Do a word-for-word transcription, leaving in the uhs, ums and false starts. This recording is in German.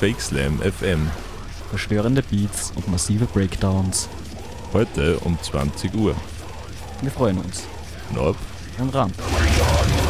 Fake Slam F M. Verstörende Beats und massive Breakdowns. Heute um zwanzig Uhr. Wir freuen uns. Norb Und Ram.